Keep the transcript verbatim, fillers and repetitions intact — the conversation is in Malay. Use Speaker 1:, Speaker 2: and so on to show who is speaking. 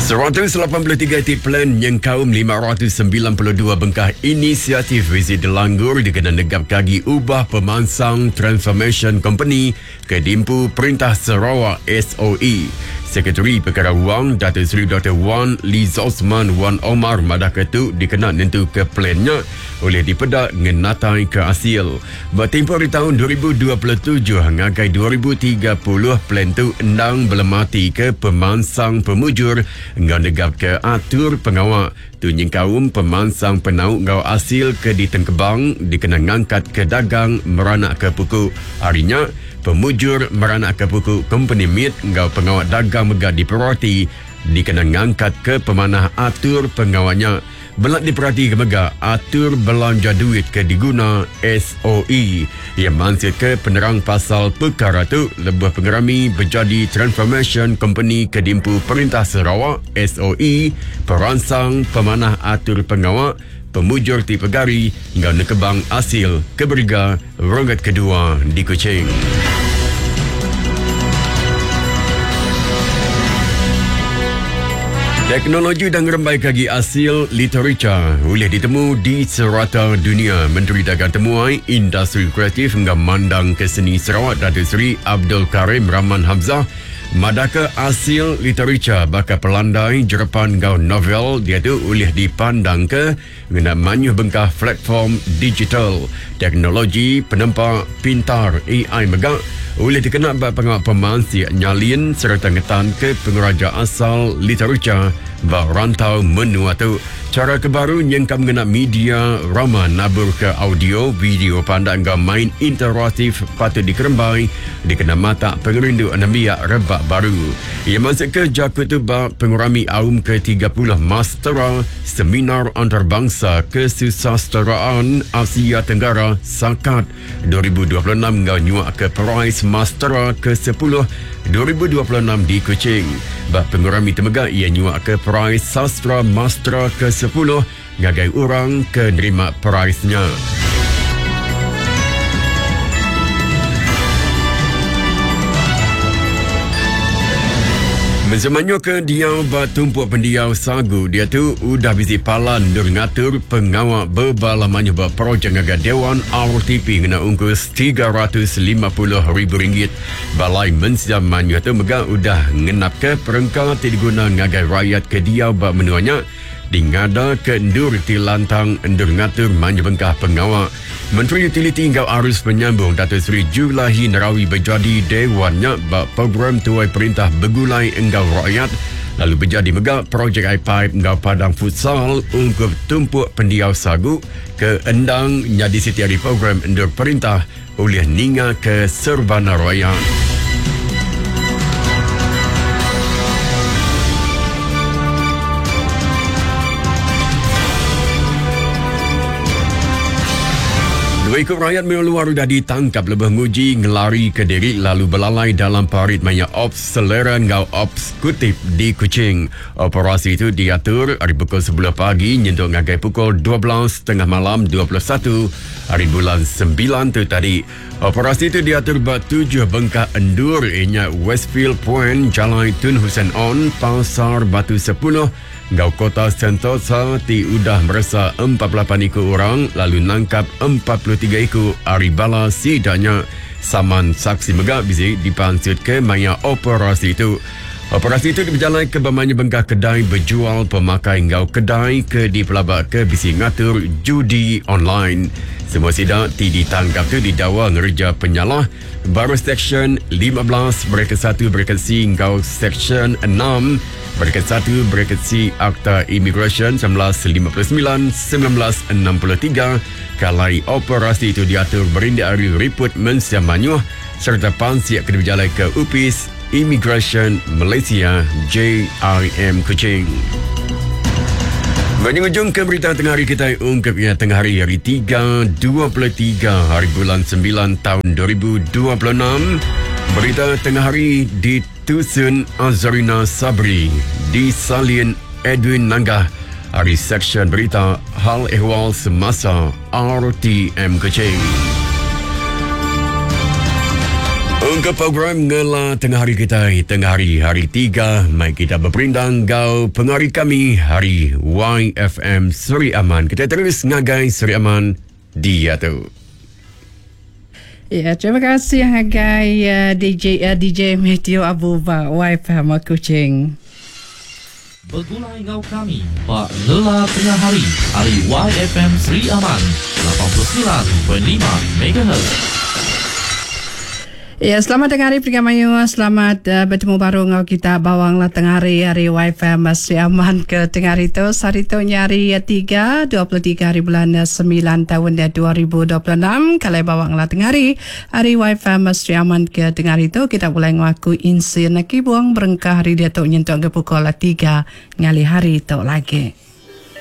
Speaker 1: seratus lapan puluh tiga tip plan yang kaum lima ratus sembilan puluh dua bengkah inisiatif Visit Delanggur dikena negap kagi ubah pemansang Transformation Company ke Dimpu Perintah Sarawak S O E. Sekretari Perkara Wang Datuk Seri Doktor Wan Liz Osman Wan Omar Madah Ketuk dikena nentu ke plannya oleh dipedak ngenatai ke hasil. Bertempoh di tahun dua ribu dua puluh tujuh hingga dua ribu tiga puluh plan tu endang belemati ke pemansang pemujur ngau negap ke atur pengawak tu nyingkaum pemansang penau ngau hasil ke di Tengkebang dikena ngangkat ke dagang meranak ke puku. Harinya pemujur meranak ke puku company meet ngau pengawak dagang megah di Peroti dikena ngangkat ke pemanah atur pengawaknya. Belak diperhati ke megah atur belanja duit ke diguna S O E yang mansir ke penerang pasal perkara tu lebih pengerami berjadi Transformation Company ke Dimpu Perintah Sarawak S O E peransang pemanah atur pengawak pemujur ti pegari ngau nekebang hasil keberiga ronggat kedua di Kuching. Teknologi dan rembai kagi hasil literature boleh ditemu di serata dunia. Menteri Dagang Temuai, Industri Kreatif hingga Mandang Keseni Sarawak Datuk Seri Abdul Karim Rahman Hamzah madaka hasil literature bakal pelandai jerepan gau novel dia tu boleh dipandang ke mengenai manyuh bengkah platform digital. Teknologi penempak pintar A I megak boleh dikenal bak pengawal pemansi nyalin serta ngetan ke pengeraja asal literature bak rantau menua tu. Cara kebaru yang kam mengenai media ramah nabur ke audio, video pandang ke main interaktif patut dikerembai dikena mata pengerindu anambiak rebak baru. Ia masuk ke jakut tu bak pengurami aum ke tiga puluh Mastera Seminar Antarabangsa Kesusasteraan Asia Tenggara Sakat dua ribu dua puluh enam ngau nyuak ke Prize Mastera ke sepuluh dua ribu dua puluh enam di Kuching. Bak pengurami temegak ia nyuak ke Prize Sastra Mastera ke sepuluh ngagai orang ke nerima prize-nya. Mensemanyo ke diau batumpuk pendiau sagu dia tu udah bisi palan dur ngatur pengawak berbalamanya ber projek ngaga Dewan R T P kena ungkus tiga ratus lima puluh ribu ringgit. Balai mensemanyo tu mega udah ngenap ke perengka diguna ngagai rakyat ke diau ba menuanya dingada ke endur ti lantang endur ngatur manja bengkah pengawak. Menteri Utiliti hingga arus penyambung Datuk Seri Julahi Narawi berjadi dewannya bak program tuai perintah begulai enggau rakyat lalu berjadi megak projek I-Pipe enggau padang futsal untuk tumpuk pendiau sagu ke endang nyadi setiari program endur perintah oleh ninga ke Serbana Raya. Dua ekor rakyat meluar dah ditangkap lebih nguji ngelari ke diri lalu belalai dalam parit maya ops selera ngau ops kutip di Kuching. Operasi itu diatur hari pukul sebelas pagi nyentuh ngagai pukul dua belas tengah malam dua puluh satu hari bulan sembilan tu tadi. Operasi itu diatur buat tujuh bengkak endur ianya Westfield Point, Jalan Tun Hussein On, Pasar Batu sepuluh, Ngau Kota Sentosa ti udah merasa empat puluh lapan ekor orang lalu nangkap empat puluh tiga ekor aribala sidanya. Saman saksi megak bisa dipansut ke maya operasi itu. Operasi itu berjalan ke bermanya bengkak kedai berjual pemakai ngau kedai ke di pelabak ke bisi ngatur judi online. Semua sidak ti ditangkap tu didakwa ngerja penyalah baru seksyen lima belas bracket satu bracket C ngau seksyen enam bracket satu bracket C Akta Immigration seribu sembilan ratus lima puluh sembilan seribu sembilan ratus enam puluh tiga. Kalai operasi itu diatur berindah dari report mensiamanyuh serta pansiak kena berjalan ke U P I S Immigration Malaysia J I M Kuching. Menujung ke berita tengah hari kita ungkap ya tengah hari hari tiga dua puluh tiga hari bulan sembilan tahun dua ribu dua puluh enam. Berita tengah hari ditusun Azarina Sabri di salin Edwin Nanggah. Hari seksyen berita hal ehwal semasa R T M Kuching. Untuk program ngela tengah hari kita, tengah hari hari tiga, mai kita berperindang gau pengari kami hari Y F M Seri Aman. Kita terus ngagai Seri Aman dia tu.
Speaker 2: Ya, terima kasih Hagai uh, D J uh, D J Matthew Abu Ba Y F M Kuching.
Speaker 3: Bergulai ngau kami Pak Lela Tengah Hari Hari Y F M Seri Aman lapan puluh sembilan perpuluhan lima megahertz.
Speaker 2: Ya, selamat tengah hari Pergi Mayu. Selamat uh, bertemu baru ngau kita bawanglah tengah hari hari Y F M Seri Aman ke tengah hari tu. Hari tu nyari tiga, dua puluh tiga hari bulan sembilan tahun dua ribu dua puluh enam. Kalau bawanglah tengah hari hari Y F M Seri Aman ke tengah hari tu, kita boleh ngaku insi nak buang berengkah hari dia tu nyentuh ke pukul tiga ngali hari tu lagi.